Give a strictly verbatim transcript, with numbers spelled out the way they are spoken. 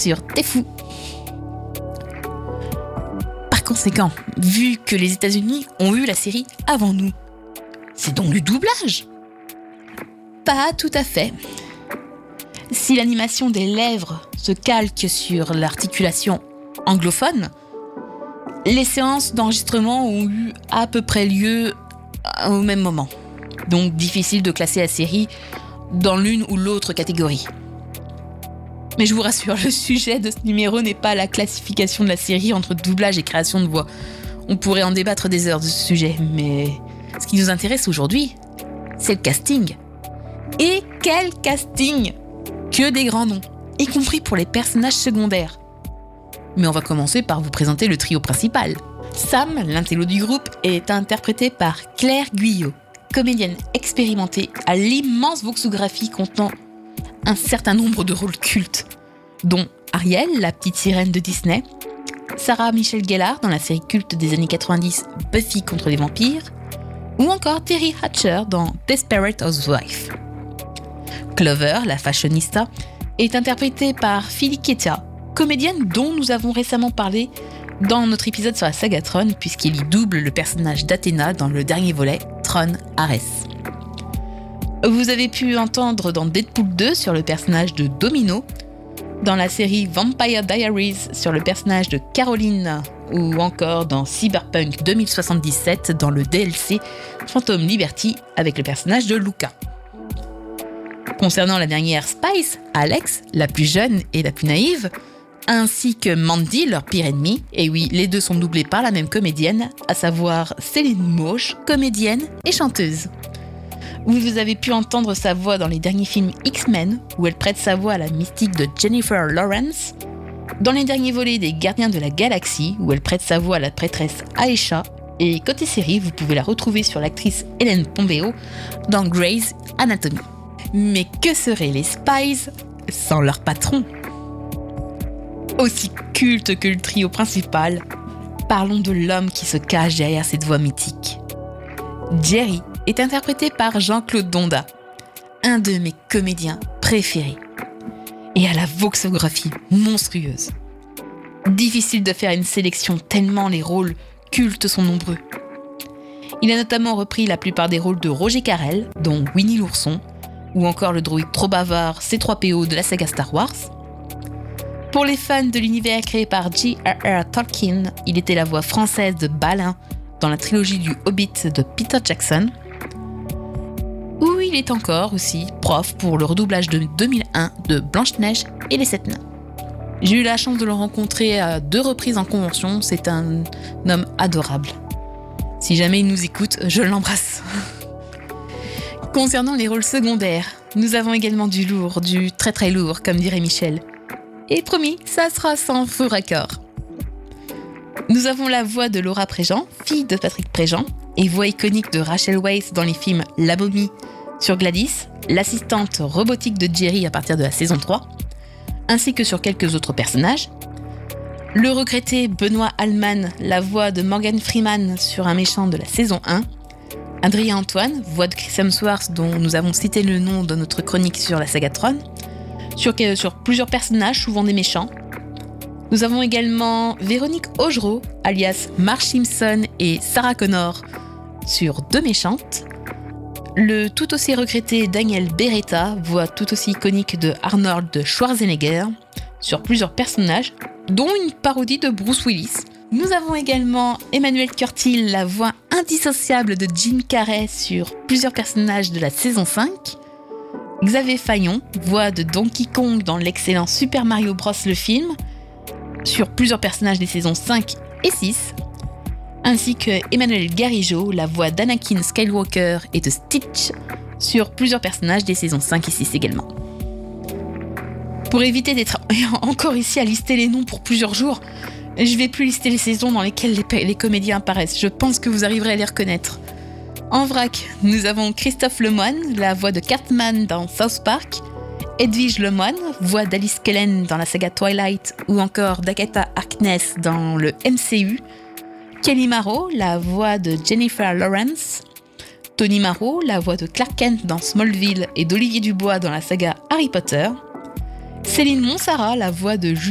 sur T'es fou. Par conséquent, vu que les États-Unis ont eu la série avant nous, c'est donc du doublage? Pas tout à fait. Si l'animation des lèvres se calque sur l'articulation anglophone, les séances d'enregistrement ont eu à peu près lieu au même moment. Donc difficile de classer la série dans l'une ou l'autre catégorie. Mais je vous rassure, le sujet de ce numéro n'est pas la classification de la série entre doublage et création de voix. On pourrait en débattre des heures de ce sujet, mais ce qui nous intéresse aujourd'hui, c'est le casting. Et quel casting! Que des grands noms, y compris pour les personnages secondaires. Mais on va commencer par vous présenter le trio principal. Sam, l'intello du groupe, est interprété par Claire Guyot, comédienne expérimentée à l'immense voxographie contenant un certain nombre de rôles cultes, dont Ariel, la petite sirène de Disney, Sarah Michelle Gellar dans la série culte des années quatre-vingt-dix Buffy contre les vampires, ou encore Terry Hatcher dans Desperate Housewives. Clover, la fashionista, est interprétée par Philly Ketia, comédienne dont nous avons récemment parlé dans notre épisode sur la saga Tron, puisqu'il y double le personnage d'Athéna dans le dernier volet, Tron Ares. Vous avez pu entendre dans Deadpool deux sur le personnage de Domino, dans la série Vampire Diaries sur le personnage de Caroline, ou encore dans Cyberpunk deux mille soixante-dix-sept dans le D L C Phantom Liberty avec le personnage de Luca. Concernant la dernière Spice, Alex, la plus jeune et la plus naïve, ainsi que Mandy, leur pire ennemi, et oui, les deux sont doublés par la même comédienne, à savoir Céline Mauche, comédienne et chanteuse. Vous avez pu entendre sa voix dans les derniers films X-Men, où elle prête sa voix à la mystique de Jennifer Lawrence, dans les derniers volets des Gardiens de la Galaxie, où elle prête sa voix à la prêtresse Aisha, et côté série, vous pouvez la retrouver sur l'actrice Hélène Pompeo dans Grey's Anatomy. Mais que seraient les Spies sans leur patron? Aussi culte que le trio principal, parlons de l'homme qui se cache derrière cette voix mythique. Jerry est interprété par Jean-Claude Donda, un de mes comédiens préférés, et à la voxographie monstrueuse. Difficile de faire une sélection tellement les rôles cultes sont nombreux. Il a notamment repris la plupart des rôles de Roger Carrel, dont Winnie l'ourson, ou encore le droïde trop bavard C trois P O de la saga Star Wars. Pour les fans de l'univers créé par J R R Tolkien, il était la voix française de Balin dans la trilogie du Hobbit de Peter Jackson. Ou il est encore aussi prof pour le redoublage de deux mille un de Blanche-Neige et les Sept Nains. J'ai eu la chance de le rencontrer à deux reprises en convention, c'est un homme adorable. Si jamais il nous écoute, je l'embrasse. Concernant les rôles secondaires, nous avons également du lourd, du très très lourd, comme dirait Michel. Et promis, ça sera sans faux raccord. Nous avons la voix de Laura Préjean, fille de Patrick Préjean, et voix iconique de Rachel Weisz dans les films La Momie sur Gladys, l'assistante robotique de Jerry à partir de la saison trois, ainsi que sur quelques autres personnages. Le regretté Benoît Allman, la voix de Morgan Freeman sur un méchant de la saison un, Adrien Antoine, voix de Chris Hemsworth dont nous avons cité le nom dans notre chronique sur la saga Tron, sur, sur plusieurs personnages, souvent des méchants. Nous avons également Véronique Augereau, alias Marge Simpson et Sarah Connor, sur deux méchantes. Le tout aussi regretté Daniel Beretta, voix tout aussi iconique de Arnold Schwarzenegger, sur plusieurs personnages, dont une parodie de Bruce Willis. Nous avons également Emmanuel Curtil, la voix indissociable de Jim Carrey sur plusieurs personnages de la saison cinq. Xavier Fayon, voix de Donkey Kong dans l'excellent Super Mario Bros. Le film, sur plusieurs personnages des saisons cinq et six. Ainsi que Emmanuel Garigeau, la voix d'Anakin Skywalker et de Stitch, sur plusieurs personnages des saisons cinq et six également. Pour éviter d'être encore ici à lister les noms pour plusieurs jours, je vais plus lister les saisons dans lesquelles les, les comédiens apparaissent. Je pense que vous arriverez à les reconnaître. En vrac, nous avons Christophe Lemoine, la voix de Cartman dans South Park, Edwige Lemoine, voix d'Alice Kellen dans la saga Twilight, ou encore d'Agatha Harkness dans le M C U, Kelly Marot, la voix de Jennifer Lawrence, Tony Marot, la voix de Clark Kent dans Smallville et d'Olivier Dubois dans la saga Harry Potter, Céline Monsara, la voix de Julie